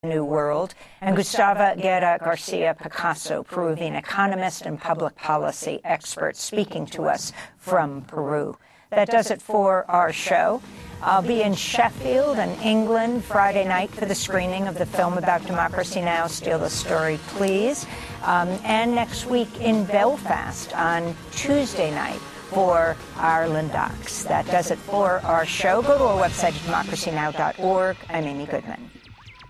New World, and Gustavo Guerra Garcia Picasso, Peruvian economist and public policy expert, speaking to us from Peru. That does it for our show. I'll be in Sheffield and England Friday night for the screening of the film about Democracy Now!, Steal the Story, Please. And next week in Belfast on Tuesday night for Ireland Docs. That does it for our show. Go to our website at democracynow.org. I'm Amy Goodman.